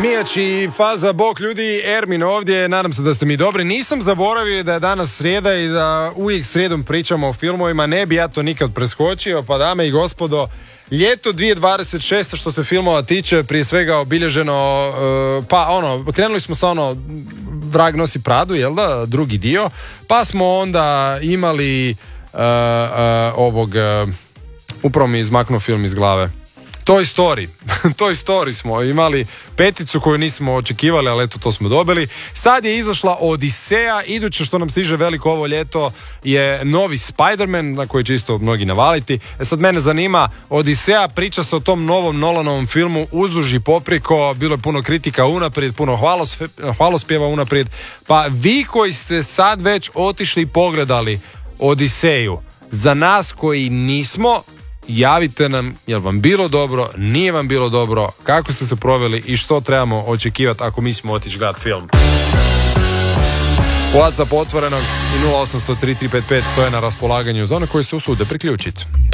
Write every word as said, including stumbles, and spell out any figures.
Mijač i Faza, bok ljudi, Ermin ovdje, nadam se da ste mi dobri. Nisam zaboravio da je danas srijeda i da uvijek srijedom pričamo o filmovima, ne bi ja to nikad preskočio, pa dame i gospodo, ljeto dvije tisuće dvadeset šeste što se filmova tiče, prije svega obilježeno, uh, pa ono, krenuli smo sa ono Vrag nosi Pradu, jel da, drugi dio, pa smo onda imali uh, uh, ovog, uh, upravo mi izmaknuo film iz glave. Toy Story. Toy Story smo imali peticu koju nismo očekivali, ali eto to smo dobili. Sad je izašla Odiseja, iduće što nam stiže veliko ovo ljeto je novi Spider-Man, na koji će isto mnogi navaliti. E sad mene zanima, Odiseja, priča se o tom novom Nolanovom filmu uzduž i popriko, bilo je puno kritika unaprijed, puno hvalospe, hvalospjeva unaprijed, pa vi koji ste sad već otišli i pogledali Odiseju, za nas koji nismo, javite nam, jel vam bilo dobro, nije vam bilo dobro, kako ste se proveli i što trebamo očekivati ako mislimo otići gledat film. WhatsApp otvorenog i nula osam zero tri tri pet pet stoje na raspolaganju za one koji se usude priključiti.